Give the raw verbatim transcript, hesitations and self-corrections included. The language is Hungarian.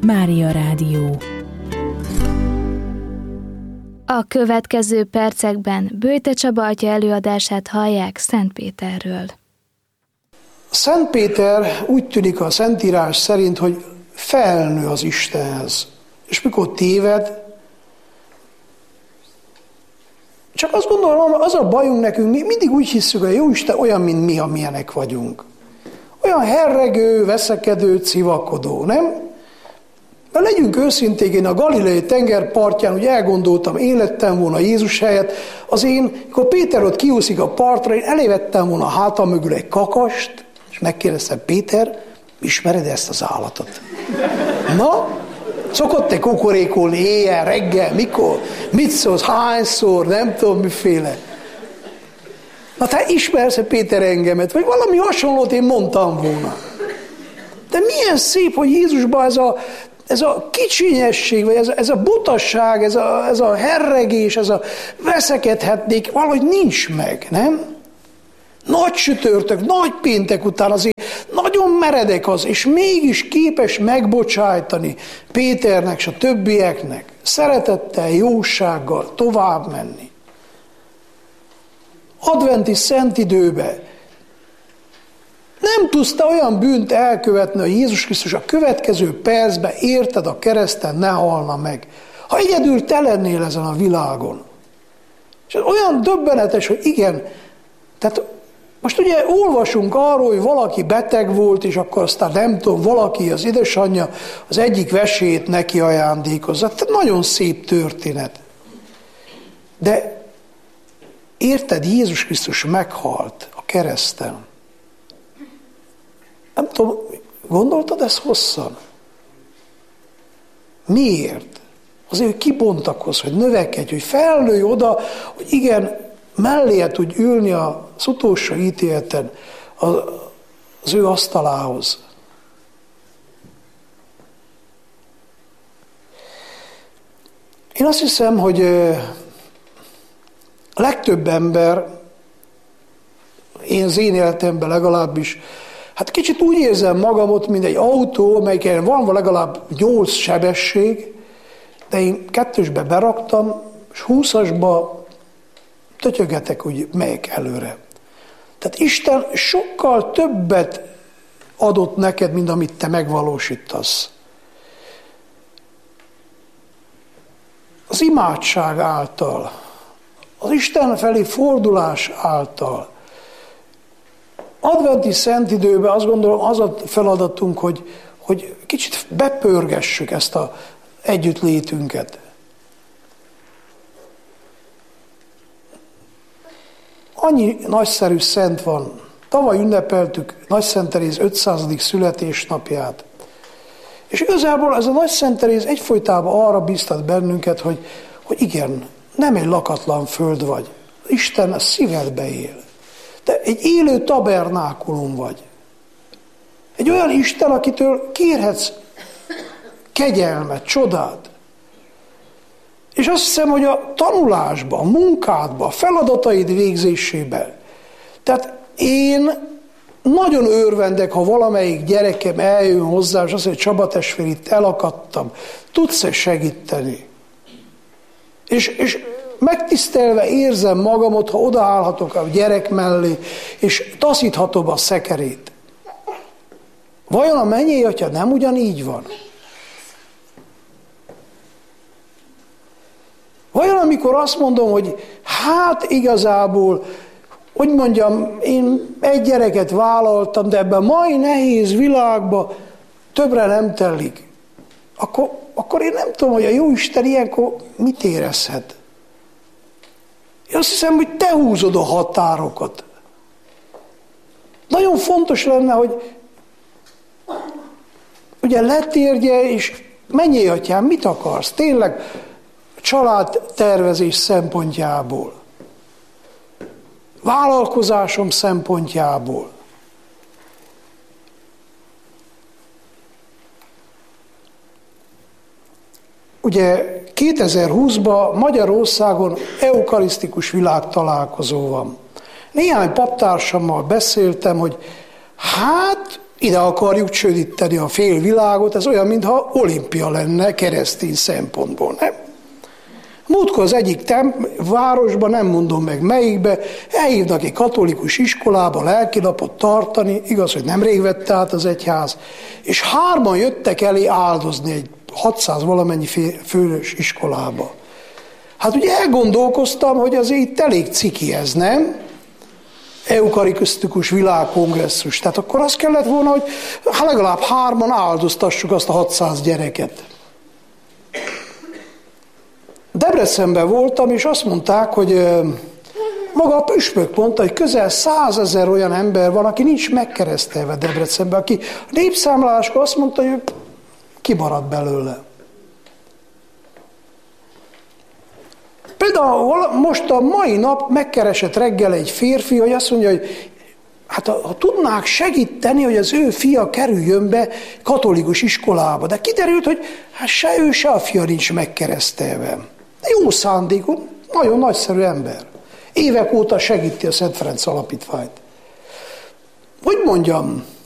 Mária Rádió. A következő percekben Böjte Csaba atya előadását hallják Szentpéterről. Szent Péter úgy tűnik a Szentírás szerint, hogy felnő az Istenhez. És mikor téved, csak azt gondolom, az a bajunk nekünk, mi mindig úgy hiszük, hogy a Jóisten olyan, mint mi, amilyenek vagyunk. Olyan herregő, veszekedő, civakodó, nem? Mert legyünk őszinték, én a Galilei tenger partján úgy elgondoltam, én lettem volna Jézus helyett, az én, amikor Péter ott kiúszik a partra, én elévettem volna a hátam mögül egy kakast, és megkérdeztem, Péter, ismered ezt az állatot? Na? Szokott te kukorékolni éjjel, reggel, mikor? Mit szólsz, hányszor, nem tudom miféle. Na te ismersz-e Péter engemet? Vagy valami hasonlót én mondtam volna. De milyen szép, hogy Jézusban ez a, ez a kicsinyesség, vagy ez a, ez a butasság, ez a, ez a herregés, ez a veszekedhetnék, valahogy nincs meg, nem? Nagy csütörtök, nagy péntek után azért nagyon meredek az, és mégis képes megbocsájtani Péternek és a többieknek, szeretettel, jósággal tovább menni. Adventi szent időbe nem tudsz te olyan bűnt elkövetni, hogy Jézus Krisztus a következő percben érted a kereszten ne halna meg. Ha egyedül te lennél ezen a világon. És ez olyan döbbenetes, hogy igen, tehát most ugye olvasunk arról, hogy valaki beteg volt, és akkor aztán nem tudom, valaki, az édesanyja az egyik vesélyét neki ajándékozza. Tehát nagyon szép történet. De érted, Jézus Krisztus meghalt a kereszten. Nem tudom, gondoltad ezt hosszan? Miért? Azért, hogy kibontakozz, hogy növekedj, hogy felnőj oda, hogy igen, mellé tud ülni az utolsó ítéleten az ő asztalához. Én azt hiszem, hogy a legtöbb ember, én az én életemben legalábbis, hát kicsit úgy érzem magamot, mint egy autó, amelyiken van legalább nyolc sebesség, de én kettősbe beraktam, és húszasba tötyögetek, úgy megyek előre. Tehát Isten sokkal többet adott neked, mint amit te megvalósítasz. Az imádság által, az Isten felé fordulás által. Adventi szent időben azt gondolom, az a feladatunk, hogy, hogy kicsit bepörgessük ezt az együttlétünket. Annyi nagyszerű szent van. Tavaly ünnepeltük Nagy Szent Teréz ötszázadik születésnapját. És igazából ez a Nagy Szent Teréz egyfolytában arra biztat bennünket, hogy, hogy igen, nem egy lakatlan föld vagy. Isten a szívedbe él. Te egy élő tabernákulum vagy. Egy olyan Isten, akitől kérhetsz kegyelmet, csodát. És azt hiszem, hogy a tanulásban, a munkádban, a feladataid végzésében. Tehát én nagyon örvendek, ha valamelyik gyerekem eljön hozzá, és azt mondja, Csaba testvér, itt elakadtam. Tudsz-e segíteni? És, és megtisztelve érzem magamat, ha odaállhatok a gyerek mellé, és taszíthatom a szekerét. Vajon a mennyei atya nem ugyanígy van? Vajon amikor azt mondom, hogy hát igazából, hogy mondjam, én egy gyereket vállaltam, de ebben a mai nehéz világban többre nem telik, akkor, akkor én nem tudom, hogy a Jóisten ilyenkor mit érezhet. Én azt hiszem, hogy te húzod a határokat. Nagyon fontos lenne, hogy ugye letérje, és menjél, atyám, mit akarsz? Tényleg családtervezés szempontjából, vállalkozásom szempontjából. Ugye kétezer-húszban Magyarországon eukarisztikus világtalálkozó van. Néhány paptársammal beszéltem, hogy hát ide akarjuk csődíteni a fél világot, ez olyan, mintha olimpia lenne keresztény szempontból, nem? Múltkor az egyik temp- városban, nem mondom meg melyikbe, elhívnak egy katolikus iskolába lelkinapot tartani, igaz, hogy nemrég vette át az egyház, és hárman jöttek elé áldozni egy hatszáz valamennyi fős iskolába. Hát ugye elgondolkoztam, hogy azért itt elég ciki ez, nem? Eukarisztikus világkongresszus. Tehát akkor az kellett volna, hogy hát legalább hárman áldoztassuk azt a hatszáz gyereket. Debrecenben voltam, és azt mondták, hogy maga a püspök mondta, hogy közel százezer olyan ember van, aki nincs megkeresztelve Debrecenben, aki a népszámláláskor azt mondta, hogy kimaradt belőle. Például most a mai nap megkeresett reggel egy férfi, hogy azt mondja, hogy hát ha tudnák segíteni, hogy az ő fia kerüljön be katolikus iskolába, de kiderült, hogy hát se ő, se a fia nincs megkeresztelve. Jó szándékú, nagyon nagyszerű ember. Évek óta segíti a Szent Ferenc Alapítványt. Hogy mondjam,